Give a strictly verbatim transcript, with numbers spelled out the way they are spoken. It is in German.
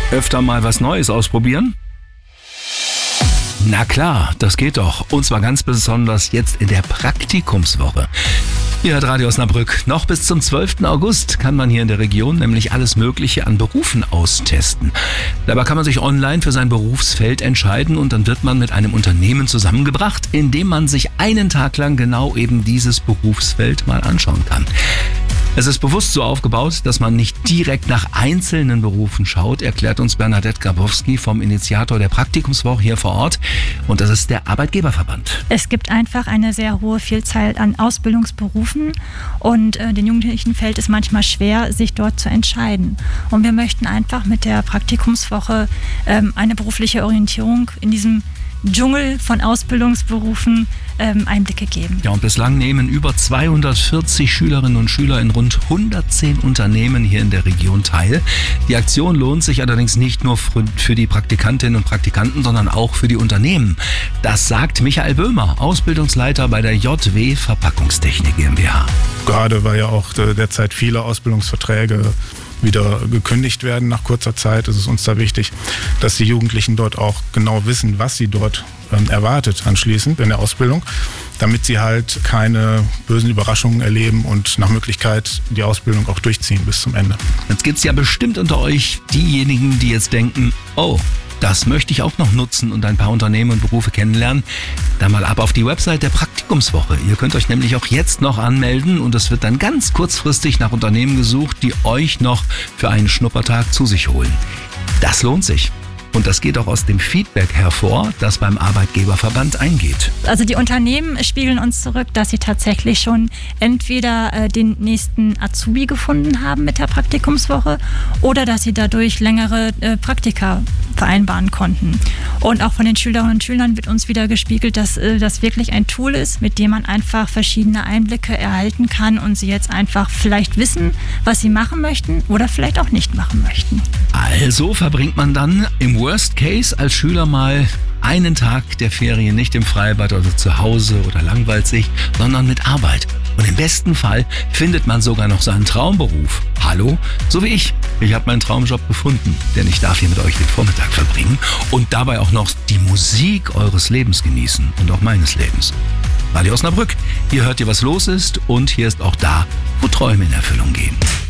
Öfter mal was Neues ausprobieren? Na klar, das geht doch. Und zwar ganz besonders jetzt in der Praktikumswoche. Hier hat Radio Osnabrück. Noch bis zum zwölften August kann man hier in der Region nämlich alles Mögliche an Berufen austesten. Dabei kann man sich online für sein Berufsfeld entscheiden und dann wird man mit einem Unternehmen zusammengebracht, in dem man sich einen Tag lang genau eben dieses Berufsfeld mal anschauen kann. Es ist bewusst so aufgebaut, dass man nicht direkt nach einzelnen Berufen schaut, erklärt uns Bernadette Grabowski vom Initiator der Praktikumswoche hier vor Ort. Und das ist der Arbeitgeberverband. Es gibt einfach eine sehr hohe Vielzahl an Ausbildungsberufen und äh, den Jugendlichen fällt es manchmal schwer, sich dort zu entscheiden. Und wir möchten einfach mit der Praktikumswoche ähm, eine berufliche Orientierung in diesem Dschungel von Ausbildungsberufen ähm, Einblicke geben. Ja, und bislang nehmen über zweihundertvierzig Schülerinnen und Schüler in rund hundertzehn Unternehmen hier in der Region teil. Die Aktion lohnt sich allerdings nicht nur für die Praktikantinnen und Praktikanten, sondern auch für die Unternehmen. Das sagt Michael Böhmer, Ausbildungsleiter bei der J W Verpackungstechnik GmbH. Gerade weil ja auch derzeit viele Ausbildungsverträge wieder gekündigt werden nach kurzer Zeit, ist es uns da wichtig, dass die Jugendlichen dort auch genau wissen, was sie dort ähm, erwartet anschließend in der Ausbildung, damit sie halt keine bösen Überraschungen erleben und nach Möglichkeit die Ausbildung auch durchziehen bis zum Ende. Jetzt gibt's ja bestimmt unter euch diejenigen, die jetzt denken, oh, das möchte ich auch noch nutzen und ein paar Unternehmen und Berufe kennenlernen. Dann mal ab auf die Website der Praktikumswoche. Ihr könnt euch nämlich auch jetzt noch anmelden und es wird dann ganz kurzfristig nach Unternehmen gesucht, die euch noch für einen Schnuppertag zu sich holen. Das lohnt sich. Und das geht auch aus dem Feedback hervor, das beim Arbeitgeberverband eingeht. Also die Unternehmen spiegeln uns zurück, dass sie tatsächlich schon entweder äh, den nächsten Azubi gefunden haben mit der Praktikumswoche oder dass sie dadurch längere äh, Praktika vereinbaren konnten. Und auch von den Schülerinnen und Schülern wird uns wieder gespiegelt, dass äh, das wirklich ein Tool ist, mit dem man einfach verschiedene Einblicke erhalten kann und sie jetzt einfach vielleicht wissen, was sie machen möchten oder vielleicht auch nicht machen möchten. Also verbringt man dann im Worst Case als Schüler mal einen Tag der Ferien nicht im Freibad oder zu Hause oder langweilt sich, sondern mit Arbeit. Und im besten Fall findet man sogar noch seinen Traumberuf. Hallo? So wie ich. Ich habe meinen Traumjob gefunden, denn ich darf hier mit euch den Vormittag verbringen und dabei auch noch die Musik eures Lebens genießen und auch meines Lebens. Radio Osnabrück, hier hört ihr, was los ist und hier ist auch da, wo Träume in Erfüllung gehen.